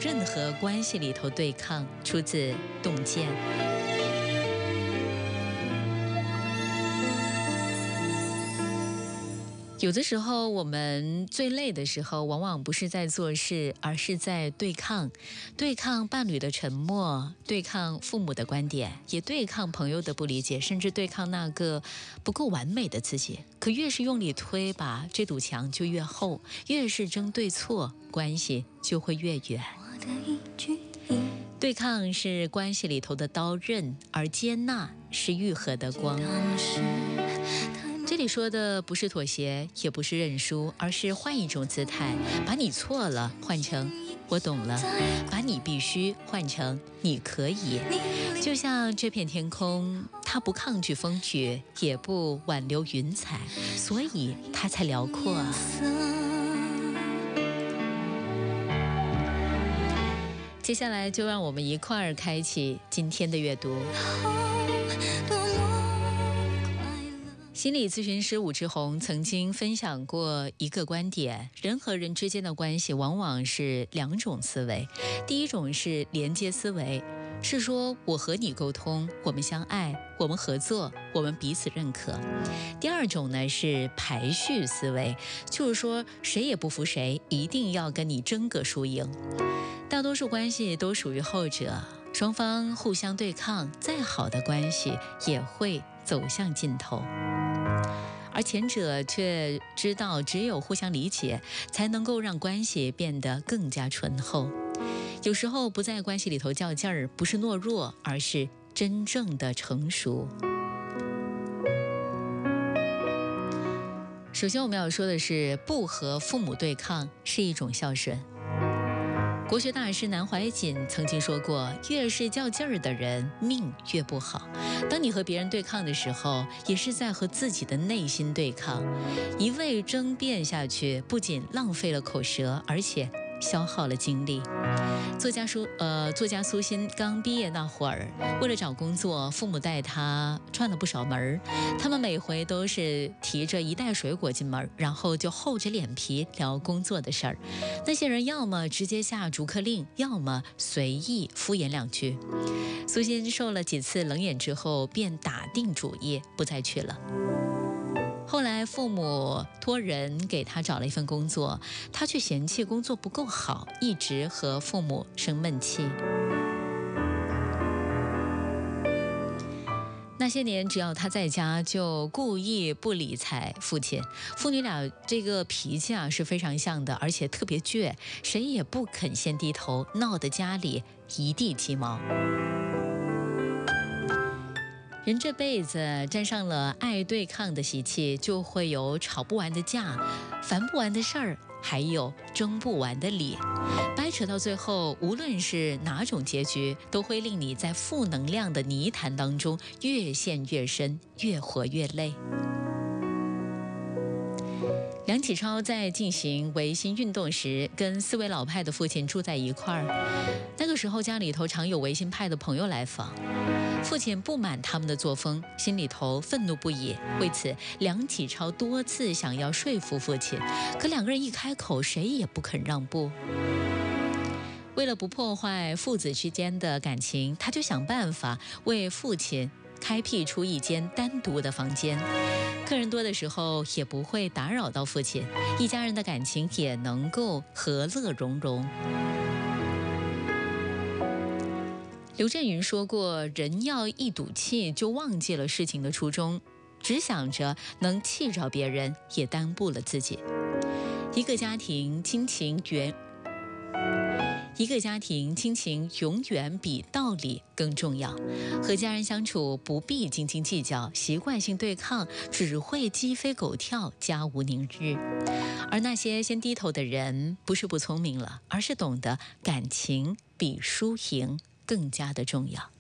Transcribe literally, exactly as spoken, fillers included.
任何关系里头对抗，出自《洞见》。有的时候我们最累的时候，往往不是在做事，而是在对抗。对抗伴侣的沉默，对抗父母的观点，也对抗朋友的不理解，甚至对抗那个不够完美的自己。可越是用力推吧，这堵墙就越厚，越是争对错，关系就会越远。对抗是关系里头的刀刃，而接纳是愈合的光。这里说的不是妥协，也不是认输，而是换一种姿态，把你错了换成我懂了，把你必须换成你可以。就像这片天空，它不抗拒风雨，也不挽留云彩，所以它才辽阔啊。接下来就让我们一块儿开启今天的阅读。心理咨询师武志红曾经分享过一个观点，人和人之间的关系往往是两种思维。第一种是连接思维，是说我和你沟通，我们相爱，我们合作，我们彼此认可。第二种呢是排序思维，就是说谁也不服谁，一定要跟你争个输赢。大多数关系都属于后者，双方互相对抗，再好的关系也会走向尽头。而前者却知道，只有互相理解，才能够让关系变得更加醇厚。有时候不在关系里头较劲儿，不是懦弱，而是真正的成熟。首先我们要说的是，不和父母对抗是一种孝顺。国学大师南怀瑾曾经说过，越是较劲儿的人，命越不好。当你和别人对抗的时候，也是在和自己的内心对抗。一味争辩下去，不仅浪费了口舌，而且消耗了精力。作家苏呃，作家苏欣刚毕业那会儿，为了找工作，父母带他串了不少门。他们每回都是提着一袋水果进门，然后就厚着脸皮聊工作的事儿。那些人要么直接下逐客令，要么随意敷衍两句。苏欣受了几次冷眼之后，便打定主意不再去了。后来父母托人给他找了一份工作，他却嫌弃工作不够好，一直和父母生闷气。那些年只要他在家，就故意不理睬父亲。父女俩这个脾气啊是非常像的，而且特别倔，谁也不肯先低头，闹得家里一地鸡毛。人这辈子沾上了爱对抗的习气，就会有吵不完的架，烦不完的事儿，还有争不完的理。掰扯到最后，无论是哪种结局，都会令你在负能量的泥潭当中越陷越深，越活越累。梁启超在进行维新运动时，跟思维老派的父亲住在一块儿。那个时候家里头常有维新派的朋友来访，父亲不满他们的作风，心里头愤怒不已。为此，梁启超多次想要说服父亲，可两个人一开口，谁也不肯让步。为了不破坏父子之间的感情，他就想办法为父亲开辟出一间单独的房间，客人多的时候也不会打扰到父亲，一家人的感情也能够和乐融融。刘震云说过，人要一赌气就忘记了事情的初衷，只想着能气着别人，也耽误了自己。一个家庭亲情远一个家庭亲情永远比道理更重要。和家人相处不必斤斤计较，习惯性对抗只会鸡飞狗跳，家无宁日。而那些先低头的人，不是不聪明了，而是懂得感情比输赢更加的重要。